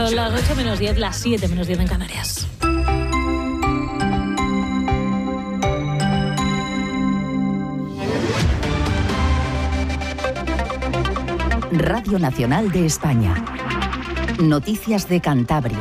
Son las 8 menos 10, las 7 menos 10 en Canarias. Radio Nacional de España. Noticias de Cantabria.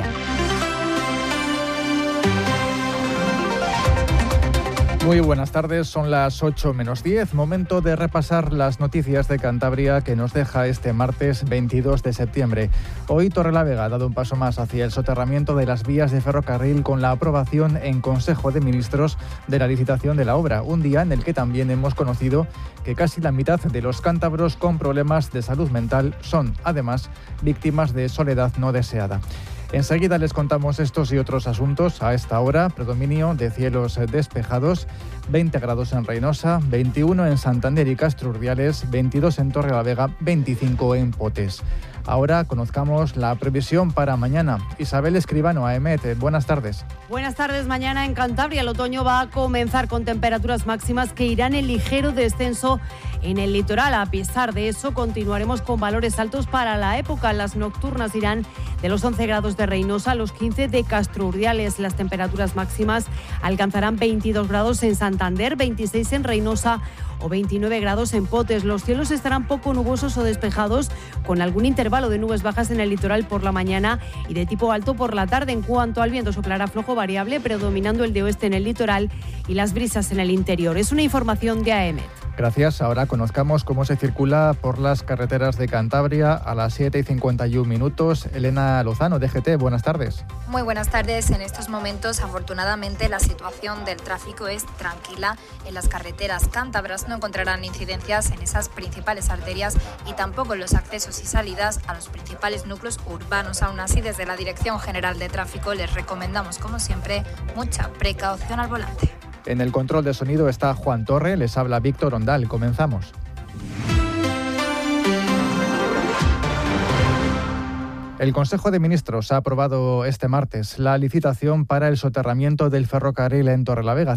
Muy buenas tardes, son las 8 menos 10, momento de repasar las noticias de Cantabria que nos deja este martes 22 de septiembre. Hoy Torrelavega ha dado un paso más hacia el soterramiento de las vías de ferrocarril con la aprobación en Consejo de Ministros de la licitación de la obra, un día en el que también hemos conocido que casi la mitad de los cántabros con problemas de salud mental son, además, víctimas de soledad no deseada. Enseguida les contamos estos y otros asuntos. A esta hora, predominio de cielos despejados, 20 grados en Reinosa, 21 en Santander y Castro Urdiales, 22 en Torrelavega, 25 en Potes. Ahora conozcamos la previsión para mañana. Isabel Escribano, AEMET, buenas tardes. Buenas tardes. Mañana en Cantabria el otoño va a comenzar con temperaturas máximas que irán en ligero descenso en el litoral. A pesar de eso, continuaremos con valores altos para la época. Las nocturnas irán de los 11 grados de Reinosa a los 15 de Castro Urdiales. Las temperaturas máximas alcanzarán 22 grados en Santander, 26 en Reinosa o 29 grados en Potes. Los cielos estarán poco nubosos o despejados, con algún intervalo de nubes bajas en el litoral por la mañana y de tipo alto por la tarde. En cuanto al viento, soplará flojo variable, predominando el de oeste en el litoral y las brisas en el interior. Es una información de AEMET. Gracias. Ahora conozcamos cómo se circula por las carreteras de Cantabria a las 7:51. Elena Lozano, DGT, buenas tardes. Muy buenas tardes. En estos momentos, afortunadamente, la situación del tráfico es tranquila. En las carreteras cántabras no encontrarán incidencias en esas principales arterias y tampoco en los accesos y salidas a los principales núcleos urbanos. Aún así, desde la Dirección General de Tráfico les recomendamos, como siempre, mucha precaución al volante. En el control de sonido está Juan Torre, les habla Víctor Ondal. Comenzamos. El Consejo de Ministros ha aprobado este martes la licitación para el soterramiento del ferrocarril en Torrelavega,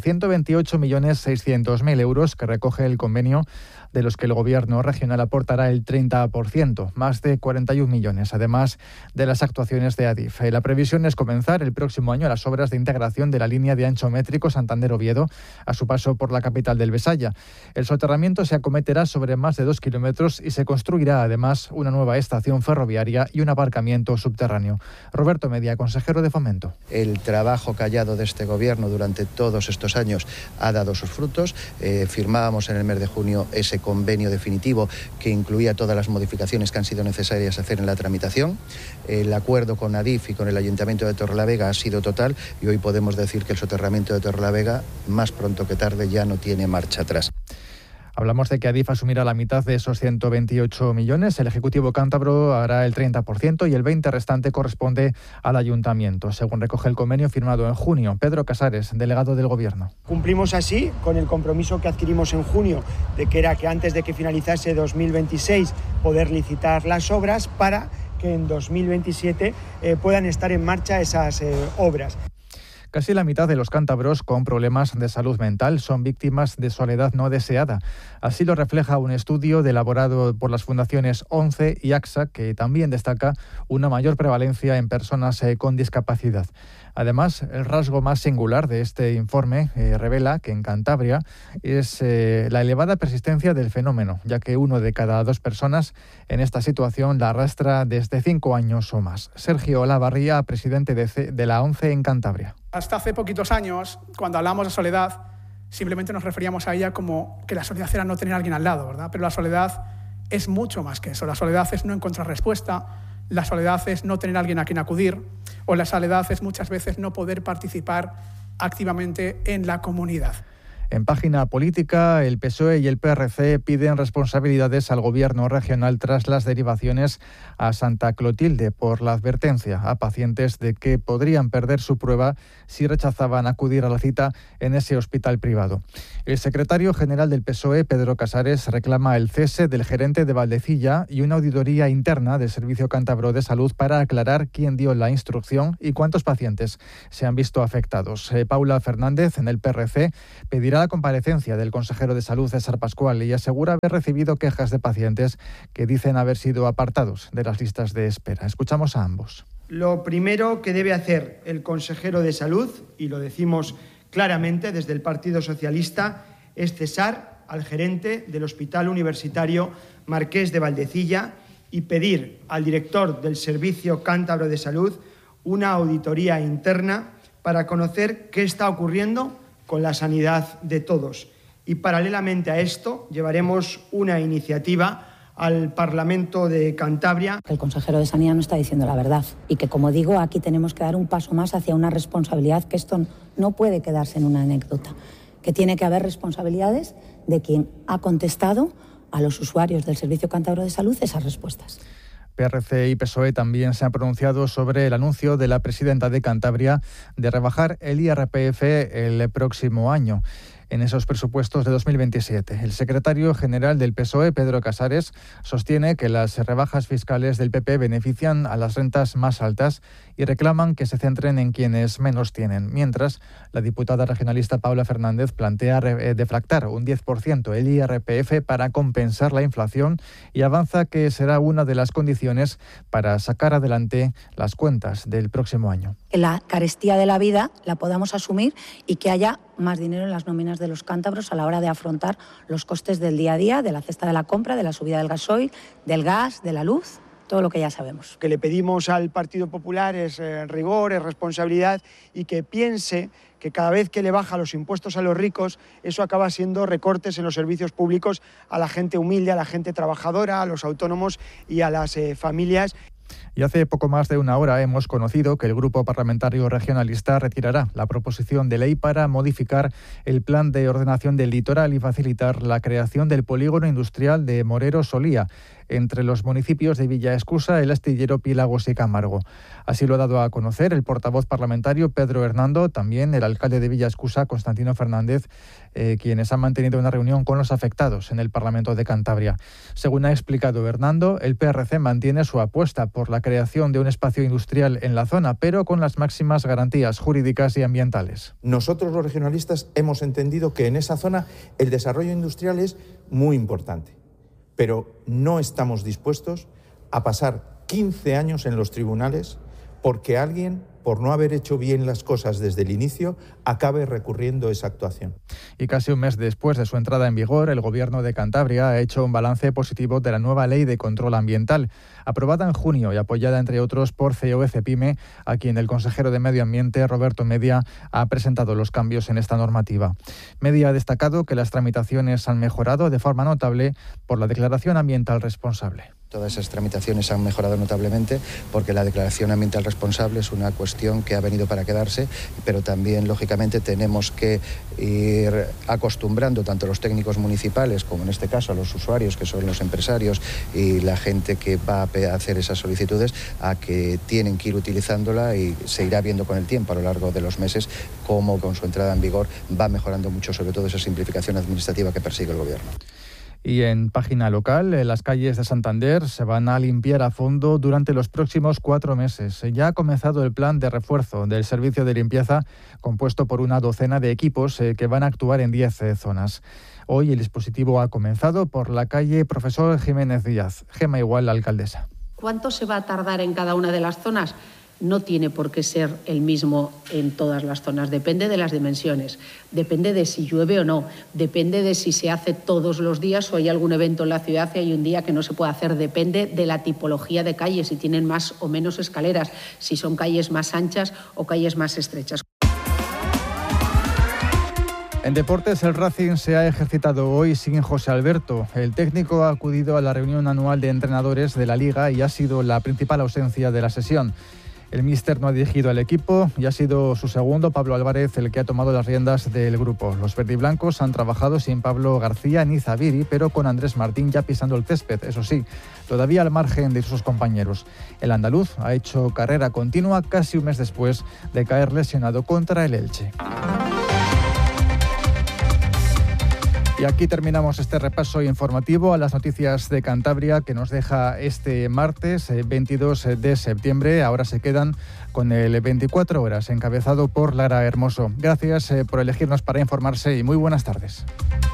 128.600.000 euros que recoge el convenio, de los que el Gobierno regional aportará el 30%, más de 41 millones, además de las actuaciones de Adif. La previsión es comenzar el próximo año las obras de integración de la línea de ancho métrico Santander-Oviedo a su paso por la capital del Besaya. El soterramiento se acometerá sobre más de 2 kilómetros y se construirá además una nueva estación ferroviaria y un aparcamiento subterráneo. Roberto Media, consejero de Fomento. El trabajo callado de este Gobierno durante todos estos años ha dado sus frutos. Firmábamos en el mes de junio ese convenio definitivo que incluía todas las modificaciones que han sido necesarias hacer en la tramitación. El acuerdo con Adif y con el Ayuntamiento de Torrelavega ha sido total y hoy podemos decir que el soterramiento de Torrelavega, más pronto que tarde, ya no tiene marcha atrás. Hablamos de que Adif asumirá la mitad de esos 128 millones, el Ejecutivo cántabro hará el 30% y el 20% restante corresponde al Ayuntamiento, según recoge el convenio firmado en junio. Pedro Casares, delegado del Gobierno. Cumplimos así con el compromiso que adquirimos en junio, de que era que antes de que finalizase 2026 poder licitar las obras para que en 2027 puedan estar en marcha esas obras. Casi la mitad de los cántabros con problemas de salud mental son víctimas de soledad no deseada. Así lo refleja un estudio elaborado por las fundaciones ONCE y AXA, que también destaca una mayor prevalencia en personas con discapacidad. Además, el rasgo más singular de este informe revela que en Cantabria es la elevada persistencia del fenómeno, ya que 1 de cada 2 personas en esta situación la arrastra desde 5 años o más. Sergio Olavarría, presidente de la ONCE en Cantabria. Hasta hace poquitos años, cuando hablamos de soledad, simplemente nos referíamos a ella como que la soledad era no tener a alguien al lado, ¿verdad? Pero la soledad es mucho más que eso. La soledad es no encontrar respuesta, la soledad es no tener a alguien a quien acudir, o la soledad es muchas veces no poder participar activamente en la comunidad. En página política, el PSOE y el PRC piden responsabilidades al Gobierno regional tras las derivaciones a Santa Clotilde por la advertencia a pacientes de que podrían perder su prueba si rechazaban acudir a la cita en ese hospital privado. El secretario general del PSOE, Pedro Casares, reclama el cese del gerente de Valdecilla y una auditoría interna del Servicio Cántabro de Salud para aclarar quién dio la instrucción y cuántos pacientes se han visto afectados. Paula Fernández, en el PRC, pedirá la comparecencia del consejero de Salud, César Pascual, y asegura haber recibido quejas de pacientes que dicen haber sido apartados de las listas de espera. Escuchamos a ambos. Lo primero que debe hacer el consejero de Salud, y lo decimos claramente desde el Partido Socialista, es cesar al gerente del Hospital Universitario Marqués de Valdecilla y pedir al director del Servicio Cántabro de Salud una auditoría interna para conocer qué está ocurriendo con la sanidad de todos. Y paralelamente a esto llevaremos una iniciativa al Parlamento de Cantabria. El consejero de Sanidad no está diciendo la verdad y que, como digo, aquí tenemos que dar un paso más hacia una responsabilidad, que esto no puede quedarse en una anécdota, que tiene que haber responsabilidades de quien ha contestado a los usuarios del Servicio Cántabro de Salud esas respuestas. PRC y PSOE también se han pronunciado sobre el anuncio de la presidenta de Cantabria de rebajar el IRPF el próximo año. En esos presupuestos de 2027. El secretario general del PSOE, Pedro Casares, sostiene que las rebajas fiscales del PP benefician a las rentas más altas y reclaman que se centren en quienes menos tienen. Mientras, la diputada regionalista Paula Fernández plantea deflactar un 10% el IRPF para compensar la inflación y avanza que será una de las condiciones para sacar adelante las cuentas del próximo año. Que la carestía de la vida la podamos asumir y que haya más dinero en las nóminas de los cántabros a la hora de afrontar los costes del día a día, de la cesta de la compra, de la subida del gasoil, del gas, de la luz, todo lo que ya sabemos. Lo que le pedimos al Partido Popular es rigor, es responsabilidad y que piense que cada vez que le baja los impuestos a los ricos, eso acaba siendo recortes en los servicios públicos a la gente humilde, a la gente trabajadora, a los autónomos y a las familias. Y hace poco más de una hora hemos conocido que el Grupo Parlamentario Regionalista retirará la proposición de ley para modificar el plan de ordenación del litoral y facilitar la creación del polígono industrial de Morero-Solía, entre los municipios de Villaescusa, El Astillero, Piélagos y Camargo. Así lo ha dado a conocer el portavoz parlamentario Pedro Hernando, también el alcalde de Villaescusa, Constantino Fernández, quienes han mantenido una reunión con los afectados en el Parlamento de Cantabria. Según ha explicado Hernando, el PRC mantiene su apuesta por la creación de un espacio industrial en la zona, pero con las máximas garantías jurídicas y ambientales. Nosotros los regionalistas hemos entendido que en esa zona el desarrollo industrial es muy importante, pero no estamos dispuestos a pasar 15 años en los tribunales porque alguien, por no haber hecho bien las cosas desde el inicio, acabe recurriendo esa actuación. Y casi un mes después de su entrada en vigor, el Gobierno de Cantabria ha hecho un balance positivo de la nueva Ley de Control Ambiental, aprobada en junio y apoyada, entre otros, por COE-CEPIME, a quien el consejero de Medio Ambiente, Roberto Media, ha presentado los cambios en esta normativa. Media ha destacado que las tramitaciones han mejorado de forma notable por la declaración ambiental responsable. Todas esas tramitaciones han mejorado notablemente porque la declaración ambiental responsable es una cuestión que ha venido para quedarse, pero también, lógicamente, tenemos que ir acostumbrando tanto a los técnicos municipales como, en este caso, a los usuarios, que son los empresarios y la gente que va a hacer esas solicitudes, a que tienen que ir utilizándola, y se irá viendo con el tiempo a lo largo de los meses cómo, con su entrada en vigor, va mejorando mucho, sobre todo esa simplificación administrativa que persigue el Gobierno. Y en página local, las calles de Santander se van a limpiar a fondo durante los próximos 4 meses. Ya ha comenzado el plan de refuerzo del servicio de limpieza, compuesto por una docena de equipos que van a actuar en 10 zonas. Hoy el dispositivo ha comenzado por la calle Profesor Jiménez Díaz. Gema Igual, la alcaldesa. ¿Cuánto se va a tardar en cada una de las zonas? No tiene por qué ser el mismo en todas las zonas, depende de las dimensiones, depende de si llueve o no, depende de si se hace todos los días o hay algún evento en la ciudad y hay un día que no se puede hacer, depende de la tipología de calles, si tienen más o menos escaleras, si son calles más anchas o calles más estrechas. En deportes, el Racing se ha ejercitado hoy sin José Alberto. El técnico ha acudido a la reunión anual de entrenadores de la Liga y ha sido la principal ausencia de la sesión. El míster no ha dirigido al equipo y ha sido su segundo, Pablo Álvarez, el que ha tomado las riendas del grupo. Los verdiblancos han trabajado sin Pablo García ni Zaviri, pero con Andrés Martín ya pisando el césped, eso sí, todavía al margen de sus compañeros. El andaluz ha hecho carrera continua casi un mes después de caer lesionado contra el Elche. Y aquí terminamos este repaso informativo a las noticias de Cantabria que nos deja este martes 22 de septiembre. Ahora se quedan con el 24 horas, encabezado por Lara Hermoso. Gracias por elegirnos para informarse y muy buenas tardes.